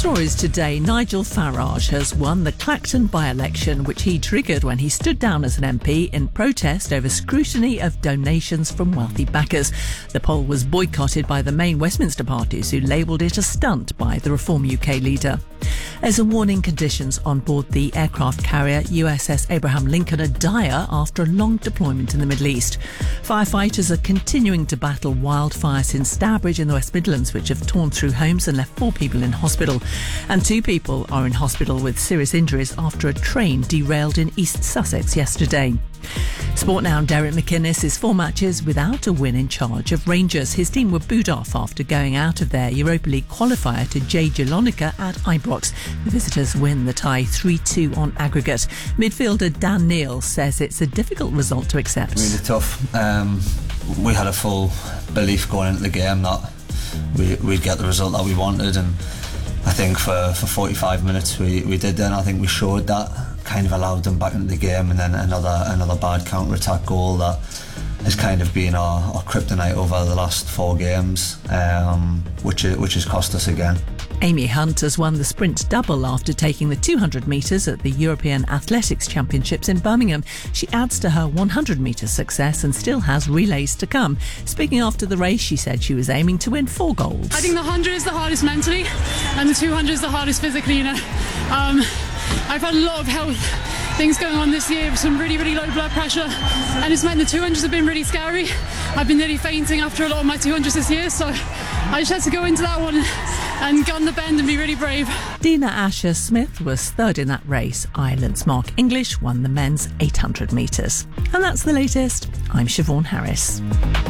stories today. Nigel Farage has won the Clacton by-election, which he triggered when he stood down as an MP in protest over scrutiny of donations from wealthy backers. The poll was boycotted by the main Westminster parties, who labelled it a stunt by the Reform UK leader. As a warning, conditions on board the aircraft carrier USS Abraham Lincoln are dire after a long deployment in the Middle East. Firefighters are continuing to battle wildfires in Stourbridge in the West Midlands, which have torn through homes and left 4 people in hospital. And 2 people are in hospital with serious injuries after a train derailed in East Sussex yesterday. Sport now. Derek McInnes is 4 matches without a win in charge of Rangers. His team were booed off after going out of their Europa League qualifier to J Jalonica at Ibrox. The visitors win the tie 3-2 on aggregate. Midfielder Dan Neil says it's a difficult result to accept. Really tough. We had a full belief going into the game that we'd get the result that we wanted, and I think for 45 minutes we did then. I think we showed that, kind of allowed them back into the game, and then another bad counter-attack goal that has kind of been our kryptonite over the last 4 games, which has cost us again. Amy Hunt has won the sprint double after taking the 200 metres at the European Athletics Championships in Birmingham. She adds to her 100 metre success and still has relays to come. Speaking after the race, she said she was aiming to win 4 golds. I think the 100 is the hardest mentally, and the 200 is the hardest physically. I've had a lot of health things going on this year, some really, really low blood pressure, and it's meant the 200s have been really scary. I've been nearly fainting after a lot of my 200s this year, so I just had to go into that one and gun the bend and be really brave. Dina Asher-Smith was 3rd in that race. Ireland's Mark English won the men's 800 metres. And that's the latest. I'm Siobhan Harris.